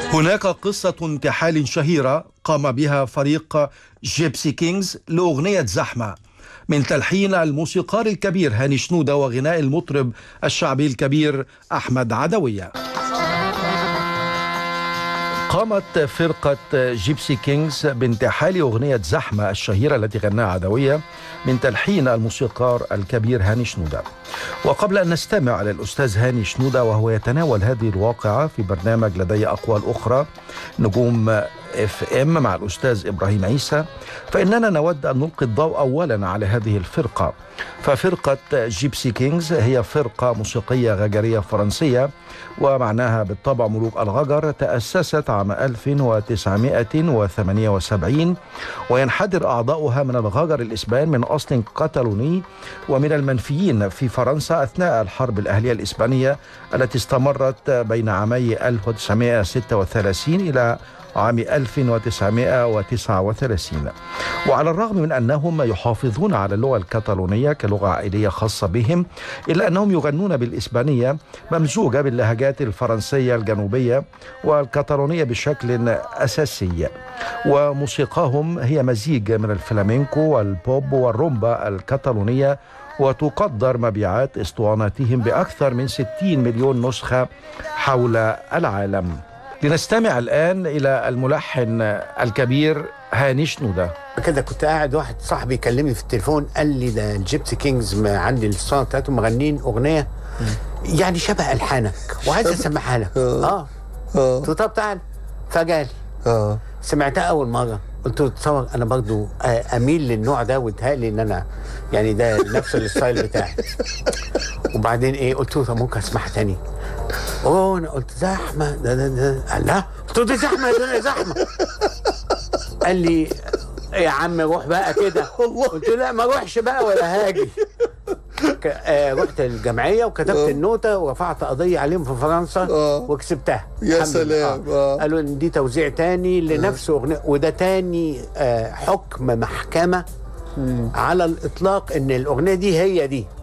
هناك قصة انتحال شهيرة قام بها فريق جيبسي كينجز لأغنية زحمة من تلحين الموسيقار الكبير هاني شنودة وغناء المطرب الشعبي الكبير أحمد عدوية. قامت فرقة جيبسي كينجز بانتحال أغنية زحمة الشهيرة التي غناها عدوية من تلحين الموسيقار الكبير هاني شنودة. وقبل أن نستمع للأستاذ هاني شنودة وهو يتناول هذه الواقعة في برنامج لدي أقوال أخرى نجوم FM مع الأستاذ إبراهيم عيسى، فإننا نود أن نلقي الضوء أولا على هذه الفرقة. ففرقة جيبسي كينجز هي فرقة موسيقية غجرية فرنسية ومعناها بالطبع ملوك الغجر. تأسست عام 1978 وينحدر أعضاؤها من الغجر الإسبان من أصل كتالوني ومن المنفيين في فرنسا أثناء الحرب الأهلية الإسبانية التي استمرت بين عامي 1936 إلى عام 1939. وعلى الرغم من أنهم يحافظون على اللغة الكتالونية كلغة عائلية خاصة بهم، إلا أنهم يغنون بالإسبانية ممزوجة باللهجات الفرنسية الجنوبية والكتالونية بشكل أساسي. وموسيقاهم هي مزيج من الفلامينكو والبوب والرومبا الكتالونية، وتقدر مبيعات اسطواناتهم بأكثر من 60 مليون نسخة حول العالم. لنستمع الآن إلى الملحن الكبير هاني شنودة. كده كنت قاعد واحد صاحبي يكلمني في التليفون قال لي ده الجيبسي كينجز عندي الاسطوانه بتاعتهم مغنين اغنيه يعني شبه الحانك وعايز اسمعها لك. قلت له طب تعال. فجالي سمعتها اول مره قلت له تصور انا برضو اميل للنوع ده واتهيألي ان انا يعني ده نفس الستايل بتاعي. وبعدين ايه قلت له طب ممكن اسمعها تاني. انا قلت زحمه ده قال لا. قلت له دي زحمه ده زحمه. قال لي يا عم روح بقى كده. قلت له لا ما اروحش بقى ولا هاجي. رحت الجمعيه وكتبت النوته ورفعت قضيه عليهم في فرنسا وكسبتها. يا سلام. قالوا ان دي توزيع تاني لنفس اغنيه وده تاني حكم محكمه على الاطلاق ان الاغنيه دي هي دي.